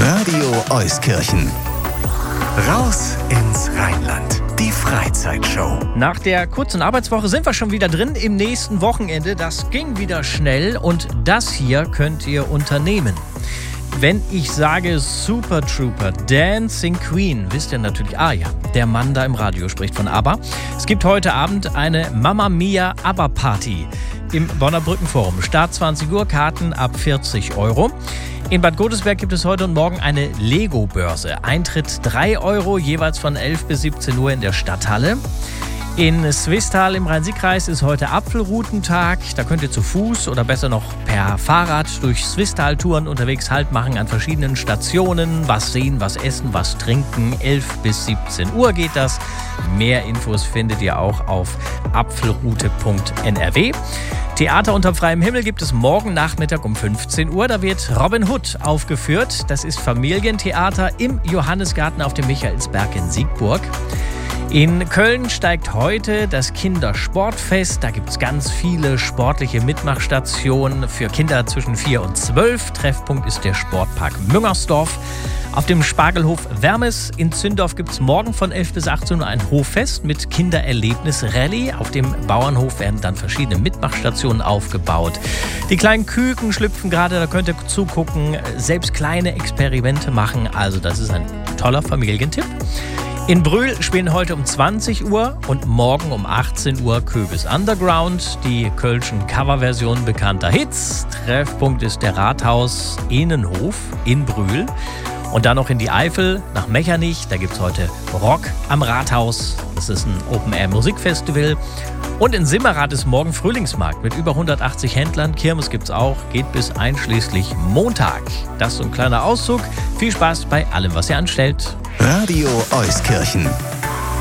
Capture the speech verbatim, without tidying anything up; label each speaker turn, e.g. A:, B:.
A: Radio Euskirchen. Raus ins Rheinland. Die Freizeitshow.
B: Nach der kurzen Arbeitswoche sind wir schon wieder drin im nächsten Wochenende. Das ging wieder schnell und das hier könnt ihr unternehmen. Wenn ich sage Super Trooper, Dancing Queen, wisst ihr natürlich, ah ja, der Mann da im Radio spricht von ABBA. Es gibt heute Abend eine Mamma Mia ABBA Party im Bonner Brückenforum. Start zwanzig Uhr, Karten ab vierzig Euro. In Bad Godesberg gibt es heute und morgen eine Lego-Börse. Eintritt drei Euro, jeweils von elf bis siebzehn Uhr in der Stadthalle. In Swisttal im Rhein-Sieg-Kreis ist heute Apfelroutentag. Da könnt ihr zu Fuß oder besser noch per Fahrrad durch Swisttal-Touren unterwegs Halt machen an verschiedenen Stationen. Was sehen, was essen, was trinken. elf bis siebzehn Uhr geht das. Mehr Infos findet ihr auch auf apfelroute punkt n r w. Theater unter freiem Himmel gibt es morgen Nachmittag um fünfzehn Uhr. Da wird Robin Hood aufgeführt. Das ist Familientheater im Johannesgarten auf dem Michaelsberg in Siegburg. In Köln steigt heute das Kindersportfest. Da gibt es ganz viele sportliche Mitmachstationen für Kinder zwischen vier und zwölf. Treffpunkt ist der Sportpark Müngersdorf. Auf dem Spargelhof Wermes in Zündorf gibt es morgen von elf bis achtzehn Uhr ein Hoffest mit Kindererlebnis-Rallye. Auf dem Bauernhof werden dann verschiedene Mitmachstationen aufgebaut. Die kleinen Küken schlüpfen gerade, da könnt ihr zugucken, selbst kleine Experimente machen. Also das ist ein toller Familientipp. In Brühl spielen heute um zwanzig Uhr und morgen um achtzehn Uhr Köbis Underground, die kölschen Coverversion bekannter Hits. Treffpunkt ist der Rathaus Innenhof in Brühl. Und dann noch in die Eifel, nach Mechernich, da gibt es heute Rock am Rathaus. Das ist ein Open-Air-Musikfestival. Und in Simmerath ist morgen Frühlingsmarkt mit über hundertachtzig Händlern. Kirmes gibt's auch, geht bis einschließlich Montag. Das ist so ein kleiner Auszug. Viel Spaß bei allem, was ihr anstellt.
A: Radio Euskirchen.